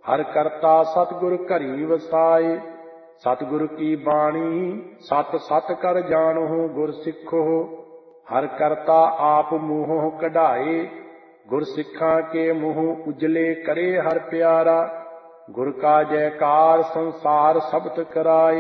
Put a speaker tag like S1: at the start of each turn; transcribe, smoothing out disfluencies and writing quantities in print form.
S1: ਹਰਿ ਕਰਤਾ ਸਤਿਗੁਰ ਘਰੀ ਵਸਾਏ। ਸਤਿਗੁਰ ਕੀ ਬਾਣੀ ਸਤ ਸਤ ਕਰ ਜਾਣੋ ਗੁਰ ਸਿੱਖੋ। ਹਰਿ ਕਰਤਾ ਆਪ ਮੂੰਹੋਂ ਕਢਾਏ। ਗੁਰ ਸਿੱਖਾਂ ਕੇ ਮੂੰਹ ਉਜਲੇ ਕਰੇ ਹਰਿ ਪਿਆਰਾ। ਗੁਰ ਕਾ ਜੈਕਾਰ ਸੰਸਾਰ ਸਬਤ ਕਰਾਏ।